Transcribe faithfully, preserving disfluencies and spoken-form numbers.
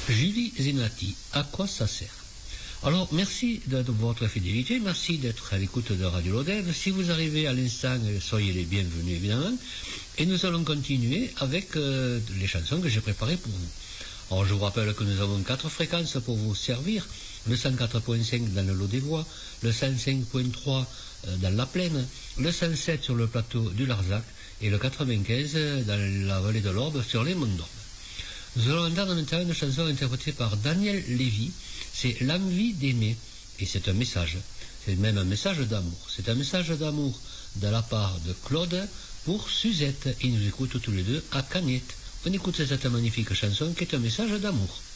Julie Zenati, à quoi ça sert? Alors, merci de votre fidélité, merci d'être à l'écoute de Radio Lodève. Si vous arrivez à l'instant, soyez les bienvenus, évidemment. Et nous allons continuer avec euh, les chansons que j'ai préparées pour vous. Alors, je vous rappelle que nous avons quatre fréquences pour vous servir. Le cent quatre point cinq dans le Lot-des-Voix, le cent cinq point trois euh, dans la Plaine, le cent sept sur le plateau du Larzac et le quatre-vingt-quinze dans la vallée de l'Orbe sur les Monts d'Orbe. Nous allons entendre maintenant une chanson interprétée par Daniel Lévy. C'est l'envie d'aimer. Et c'est un message. C'est même un message d'amour. C'est un message d'amour de la part de Claude pour Suzette. Ils nous écoutent tous les deux à Cagnette. On écoute cette magnifique chanson qui est un message d'amour.